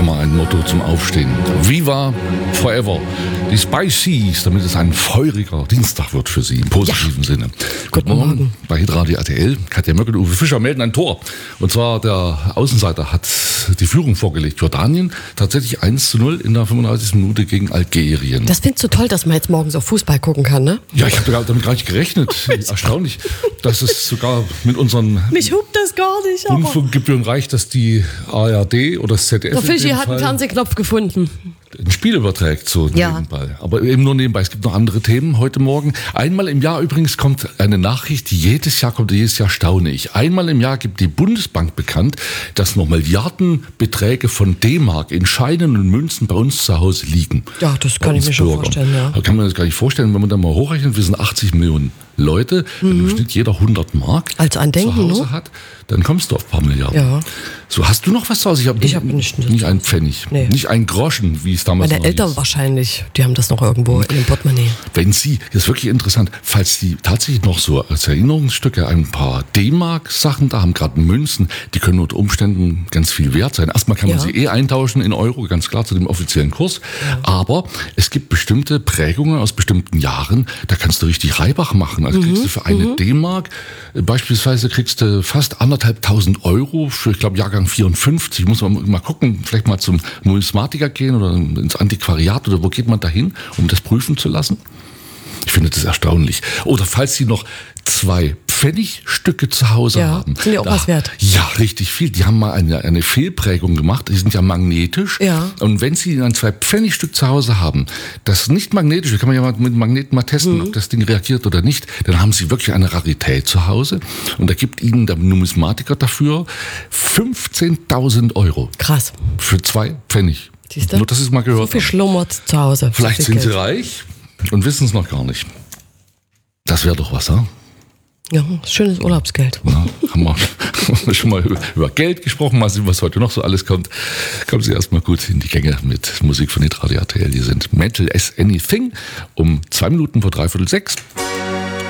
Einfach mal ein Motto zum Aufstehen. Viva Forever. Die Spices, damit es ein feuriger Dienstag wird für Sie im positiven Sinne. Guten Morgen. Bei Hitradio RTL. Katja Möckel und Uwe Fischer melden ein Tor. Und zwar der Außenseiter hat die Führung vorgelegt. Jordanien tatsächlich 1:0 in der 35. Minute gegen Algerien. Das findest du toll, dass man jetzt morgens auf Fußball gucken kann, ne? Ja, ich habe damit gar nicht gerechnet. Erstaunlich, dass es sogar mit unseren Mich hupt das gar nicht, aber... Rundfunkgebühren reicht, dass die ARD oder das ZDF Der Fischi hat einen Fernsehknopf gefunden. ein Spiel überträgt, so nebenbei. Aber eben nur nebenbei. Es gibt noch andere Themen heute Morgen. Einmal im Jahr übrigens kommt eine Nachricht, die jedes Jahr staune ich. Einmal im Jahr gibt die Bundesbank bekannt, dass noch Milliardenbeträge von D-Mark in Scheinen und Münzen bei uns zu Hause liegen. Ja, das kann ich mir schon vorstellen, ja. Da kann man das gar nicht vorstellen, wenn man da mal hochrechnet, wir sind 80 Millionen Leute, wenn im Schnitt jeder 100 Mark als Andenken, zu Hause hat, dann kommst du auf ein paar Milliarden. Ja. So, hast du noch was zu Hause? Ich habe nicht einen Pfennig, nicht einen Groschen, wie es damals war. Meine Eltern wahrscheinlich, die haben das noch irgendwo in dem Portemonnaie. Wenn Sie, das ist wirklich interessant, falls Sie tatsächlich noch so als Erinnerungsstücke ein paar D-Mark-Sachen da haben, gerade Münzen, die können unter Umständen ganz viel wert sein. Erstmal kann man sie eintauschen in Euro, ganz klar zu dem offiziellen Kurs. Ja. Aber es gibt bestimmte Prägungen aus bestimmten Jahren, da kannst du richtig Reibach machen. Also kriegst du für eine D-Mark, beispielsweise kriegst du fast 1.500 Euro für, ich glaube, Jahrgang 54. Muss man mal gucken, vielleicht mal zum Numismatiker gehen oder ins Antiquariat oder wo geht man da hin, um das prüfen zu lassen? Ich finde das erstaunlich. Oder falls Sie noch 2 Pfennigstücke zu Hause haben. Sind die auch was wert? Ja, richtig viel. Die haben mal eine Fehlprägung gemacht. Die sind ja magnetisch. Ja. Und wenn Sie dann 2 Pfennigstück zu Hause haben, das nicht magnetisch, das kann man ja mal mit Magneten mal testen, ob das Ding reagiert oder nicht, dann haben Sie wirklich eine Rarität zu Hause. Und da gibt Ihnen der Numismatiker dafür 15.000 Euro. Krass. Für 2 Pfennig. Siehst du? Nur, dass Sie es mal gehört So viel schlummert zu Hause. Vielleicht sind Sie reich und wissen es noch gar nicht. Das wäre doch was, ja? Ja, schönes Urlaubsgeld. Ja, haben wir schon mal über Geld gesprochen, mal sehen, was heute noch so alles kommt. Kommen Sie erstmal gut in die Gänge mit Musik von Hitradio RTL. Die sind Mental as Anything um 2 Minuten vor 5:45.